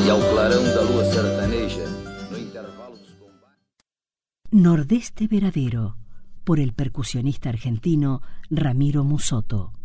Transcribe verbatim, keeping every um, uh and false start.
e ao clarão da lua sertaneja, no intervalo dos combates. Nordeste Veradero, por el percusionista argentino Ramiro Musotto.